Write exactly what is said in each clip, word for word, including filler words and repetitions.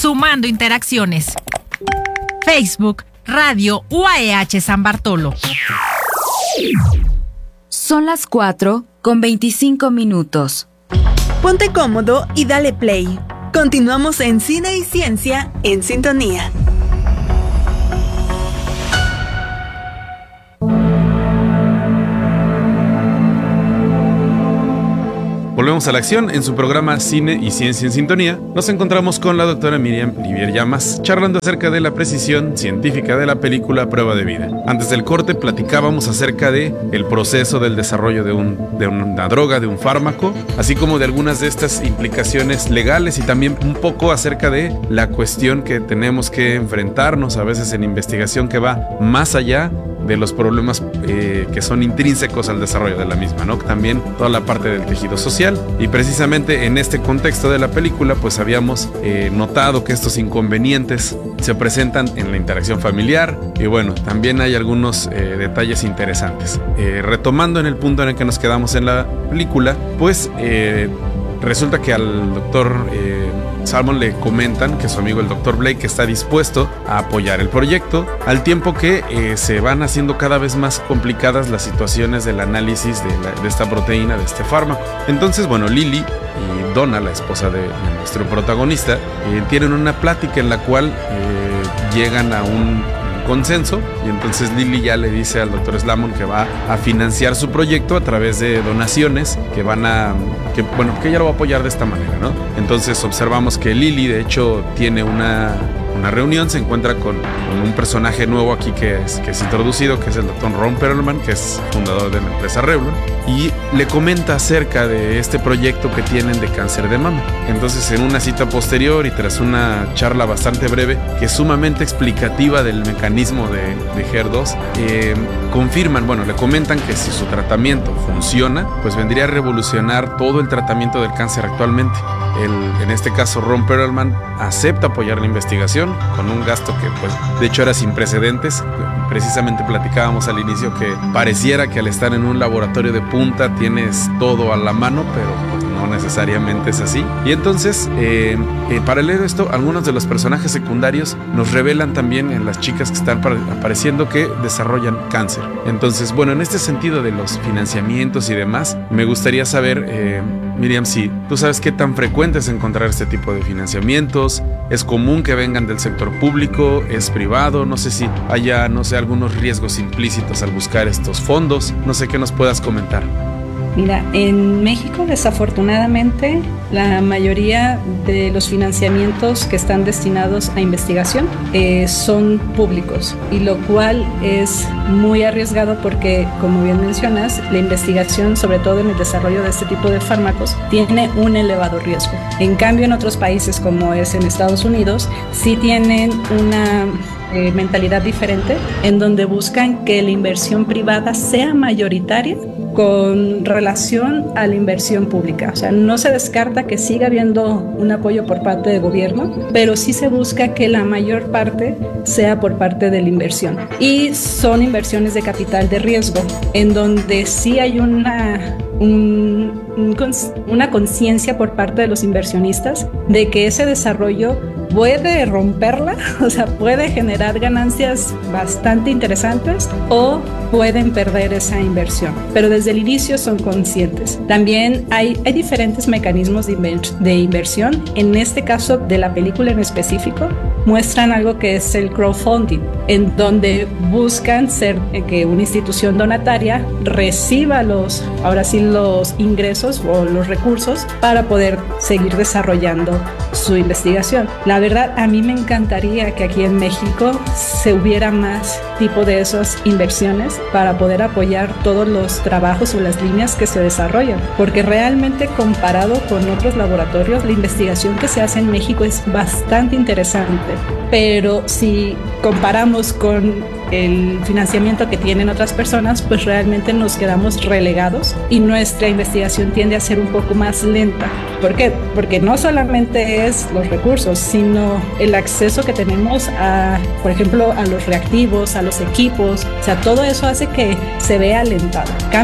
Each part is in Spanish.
sumando interacciones. Facebook, Radio U A E H San Bartolo. Son las cuatro con veinticinco minutos. Ponte cómodo y dale play. Continuamos en Cine y Ciencia en Sintonía. Volvemos a la acción. En su programa Cine y Ciencia en Sintonía nos encontramos con la doctora Miriam Livier Llamas charlando acerca de la precisión científica de la película Prueba de Vida. Antes del corte platicábamos acerca de el proceso del desarrollo de, un, de una droga, de un fármaco, así como de algunas de estas implicaciones legales y también un poco acerca de la cuestión que tenemos que enfrentarnos a veces en investigación que va más allá de los problemas eh, que son intrínsecos al desarrollo de la misma, ¿no? También toda la parte del tejido social. Y precisamente en este contexto de la película, pues habíamos eh, notado que estos inconvenientes se presentan en la interacción familiar. Y bueno, también hay algunos eh, detalles interesantes. Eh, retomando en el punto en el que nos quedamos en la película, pues eh, resulta que al doctor eh, Salmon le comentan que su amigo el doctor Blake está dispuesto a apoyar el proyecto, al tiempo que eh, se van haciendo cada vez más complicadas las situaciones del análisis de, la, de esta proteína, de este fármaco. Entonces, bueno, Lily y Donna, la esposa de, de nuestro protagonista, eh, tienen una plática en la cual eh, llegan a un consenso, y entonces Lily ya le dice al doctor Slamon que va a financiar su proyecto a través de donaciones que van a, que bueno, que ella lo va a apoyar de esta manera, ¿no? Entonces observamos que Lily de hecho tiene una una reunión, se encuentra con, con un personaje nuevo aquí que es, que es introducido, que es el doctor Ron Perlman, que es fundador de la empresa Revlon, y le comenta acerca de este proyecto que tienen de cáncer de mama. Entonces, en una cita posterior y tras una charla bastante breve, que es sumamente explicativa del mecanismo de, de H E R dos, eh, confirman, bueno, le comentan que si su tratamiento funciona, pues vendría a revolucionar todo el tratamiento del cáncer actualmente. El, en este caso, Ron Perlman acepta apoyar la investigación con un gasto que, pues, de hecho era sin precedentes. Precisamente platicábamos al inicio que pareciera que al estar en un laboratorio de punta tienes todo a la mano, pero pues no necesariamente es así. Y entonces, eh, eh, paralelo a esto, algunos de los personajes secundarios nos revelan también en las chicas que están apareciendo que desarrollan cáncer. Entonces, bueno, en este sentido de los financiamientos y demás, me gustaría saber, eh, Miriam, si tú sabes qué tan frecuente es encontrar este tipo de financiamientos. ¿Es común que vengan del sector público? ¿Es privado? No sé si haya, no sé, algunos riesgos implícitos al buscar estos fondos. No sé qué nos puedas comentar. Mira, en México desafortunadamente la mayoría de los financiamientos que están destinados a investigación eh, son públicos, y lo cual es muy arriesgado porque, como bien mencionas, la investigación, sobre todo en el desarrollo de este tipo de fármacos, tiene un elevado riesgo. En cambio, en otros países como es en Estados Unidos, sí tienen una eh, mentalidad diferente, en donde buscan que la inversión privada sea mayoritaria con relación a la inversión pública. O sea, no se descarta que siga habiendo un apoyo por parte del gobierno, pero sí se busca que la mayor parte sea por parte de la inversión. Y son inversiones de capital de riesgo, en donde sí hay una, un, un, una conciencia por parte de los inversionistas de que ese desarrollo puede romperla, o sea, puede generar ganancias bastante interesantes o pueden perder esa inversión, pero desde el inicio son conscientes. También hay, hay diferentes mecanismos de, inver- de inversión. En este caso de la película en específico, muestran algo que es el crowdfunding, en donde buscan ser eh, que una institución donataria reciba los, ahora sí, los ingresos o los recursos para poder seguir desarrollando su investigación. La verdad, a mí me encantaría que aquí en México se hubiera más tipo de esas inversiones para poder apoyar todos los trabajos o las líneas que se desarrollan, porque realmente comparado con otros laboratorios, la investigación que se hace en México es bastante interesante, pero si comparamos con el financiamiento que tienen otras personas, pues realmente nos quedamos relegados y nuestra investigación tiende a ser un poco más lenta. ¿Por qué? Porque no solamente es los recursos, sino el acceso que tenemos a, por ejemplo, a los reactivos, a los equipos. O sea, todo eso hace que se vea alentado. En cambio,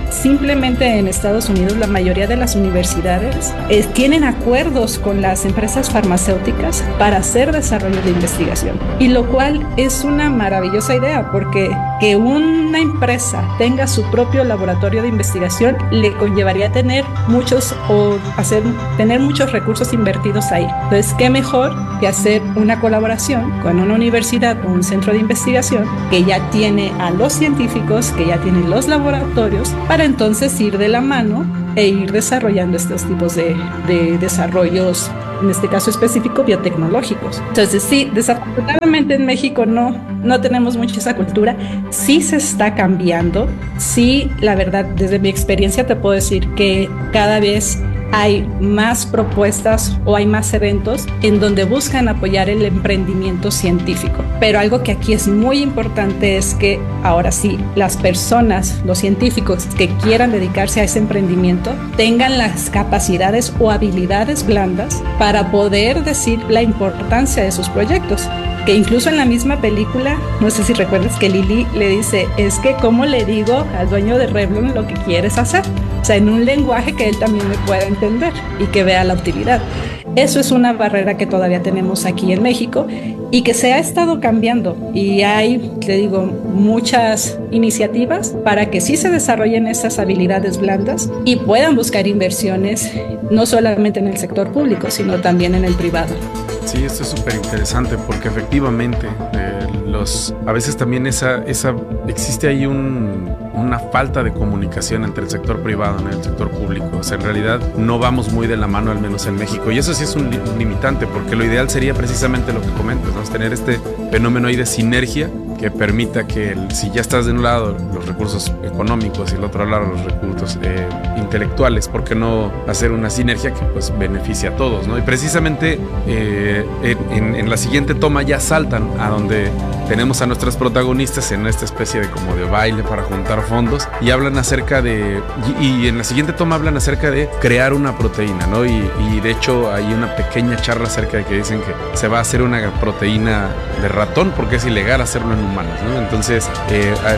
simplemente en Estados Unidos la mayoría de las universidades eh, tienen acuerdos con las empresas farmacéuticas para hacer desarrollo de investigación, y lo cual es una maravillosa idea, porque que una empresa tenga su propio laboratorio de investigación le conllevaría tener muchos o hacer tener muchos recursos invertidos ahí. Entonces, qué mejor que hacer una colaboración con una universidad o un centro de investigación que ya tiene a los científicos, que ya tiene los laboratorios, para entonces ir de la mano e ir desarrollando estos tipos de, de desarrollos, en este caso específico, biotecnológicos. Entonces, sí, desafortunadamente en México no, no tenemos mucha esa cultura. Sí se está cambiando. Sí, la verdad, desde mi experiencia te puedo decir que cada vez hay más propuestas o hay más eventos en donde buscan apoyar el emprendimiento científico. Pero algo que aquí es muy importante es que ahora sí, las personas, los científicos que quieran dedicarse a ese emprendimiento tengan las capacidades o habilidades blandas para poder decir la importancia de sus proyectos. Que incluso en la misma película, no sé si recuerdas que Lily le dice, es que ¿cómo le digo al dueño de Revlon lo que quieres hacer? O sea, en un lenguaje que él también me pueda entender y que vea la utilidad. Eso es una barrera que todavía tenemos aquí en México y que se ha estado cambiando, y hay, te digo, muchas iniciativas para que sí se desarrollen esas habilidades blandas y puedan buscar inversiones no solamente en el sector público, sino también en el privado. Sí, esto es súper interesante porque efectivamente eh, los, a veces también esa, esa, existe ahí un, una falta de comunicación entre el sector privado y el sector público. O sea, en realidad no vamos muy de la mano, al menos en México, y eso sí es un, li- un limitante, porque lo ideal sería precisamente lo que comentas, ¿no? Es tener este fenómeno ahí de sinergia que permita que el, si ya estás de un lado los recursos económicos y del otro lado los recursos eh, intelectuales, ¿por qué no hacer una sinergia que pues beneficie a todos, ¿no? Y precisamente eh, en, en la siguiente toma ya saltan a donde tenemos a nuestras protagonistas en esta especie de como de baile para juntar fondos, y hablan acerca de y, y en la siguiente toma hablan acerca de crear una proteína, ¿no? Y, y de hecho hay una pequeña charla acerca de que dicen que se va a hacer una proteína de ratón porque es ilegal hacerlo en humanos, ¿no? Entonces eh, a,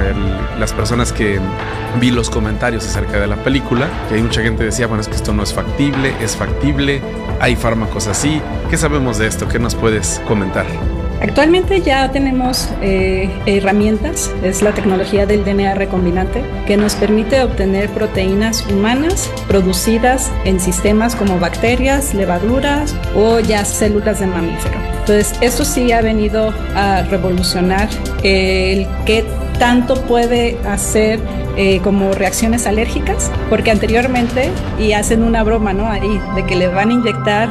a, las personas que vi los comentarios acerca de la película, que hay mucha gente que decía, bueno, es que esto no es factible, es factible, hay fármacos así. ¿Qué sabemos de esto? ¿Qué nos puedes comentar? Actualmente ya tenemos eh, herramientas, es la tecnología del D N A recombinante, que nos permite obtener proteínas humanas producidas en sistemas como bacterias, levaduras o ya células de mamífero. Entonces, esto sí ha venido a revolucionar el qué tanto puede hacer eh, como reacciones alérgicas, porque anteriormente, y hacen una broma, ¿no? Ahí, de que le van a inyectar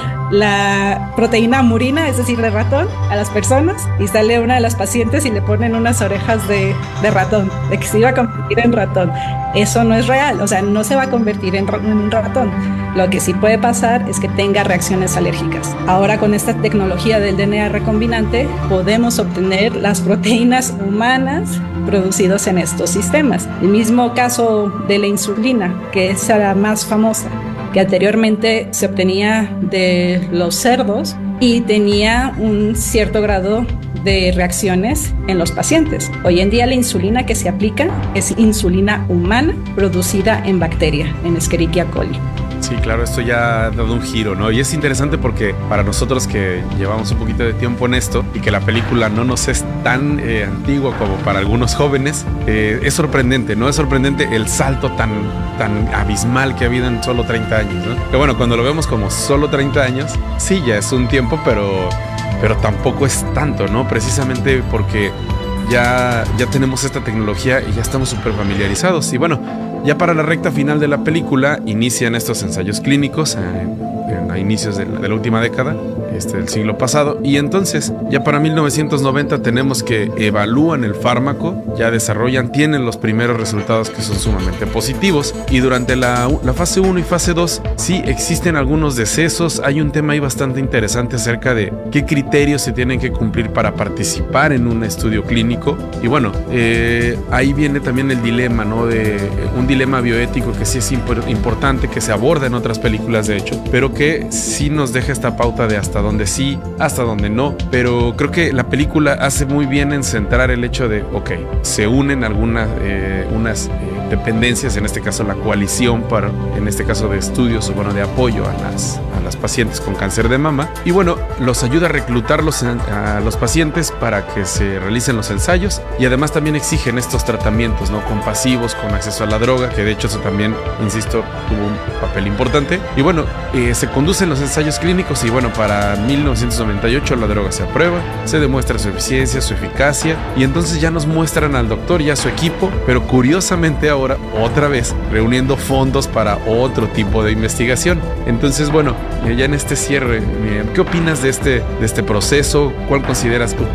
la proteína murina, es decir, de ratón, a las personas, y sale una de las pacientes y le ponen unas orejas de, de ratón, de que se iba a convertir en ratón. Eso no es real, o sea, no se va a convertir en, en un ratón. Lo que sí puede pasar es que tenga reacciones alérgicas. Ahora, con esta tecnología del D N A recombinante, podemos obtener las proteínas humanas producidas en estos sistemas. El mismo caso de la insulina, que es la más famosa, que anteriormente se obtenía de los cerdos y tenía un cierto grado de reacciones en los pacientes. Hoy en día la insulina que se aplica es insulina humana producida en bacteria, en Escherichia coli. Sí, claro, esto ya ha dado un giro, ¿no? Y es interesante porque para nosotros que llevamos un poquito de tiempo en esto y que la película no nos es tan eh, antigua como para algunos jóvenes, eh, es sorprendente, ¿no? Es sorprendente el salto tan, tan abismal que ha habido en solo treinta años, ¿no? Que bueno, cuando lo vemos como solo treinta años, sí, ya es un tiempo, pero, pero tampoco es tanto, ¿no? Precisamente porque ya, ya tenemos esta tecnología y ya estamos súper familiarizados. Y bueno, ya para la recta final de la película inician estos ensayos clínicos eh, en, a inicios de la, de la última década este, del siglo pasado, y entonces ya para mil novecientos noventa tenemos que evalúan el fármaco, ya desarrollan, tienen los primeros resultados que son sumamente positivos, y durante la, la fase uno y fase dos sí existen algunos decesos. Hay un tema ahí bastante interesante acerca de qué criterios se tienen que cumplir para participar en un estudio clínico, y bueno, eh, ahí viene también el dilema, ¿no? De eh, un dilema bioético que sí es imp- importante, que se aborda en otras películas de hecho, pero que sí nos deja esta pauta de hasta dónde sí, hasta dónde no. Pero creo que la película hace muy bien en centrar el hecho de, ok, se unen algunas eh, unas eh, dependencias, en este caso la coalición para, en este caso de estudios o bueno, de apoyo a las, a las pacientes con cáncer de mama. Y bueno, los ayuda a reclutarlos en, a los pacientes para que se realicen los ensayos y además también exigen estos tratamientos, ¿no? Compasivos, con acceso a la droga, que de hecho eso también, insisto, tuvo un papel importante. Y bueno, eh, se conducen los ensayos clínicos y bueno, para mil novecientos noventa y ocho la droga se aprueba, se demuestra su eficiencia, su eficacia y entonces ya nos muestran al doctor y a su equipo, pero curiosamente ahora otra vez reuniendo fondos para otro tipo de investigación. Entonces bueno, ya en este cierre, ¿qué opinas de este, de este proceso? ¿Cuál consideras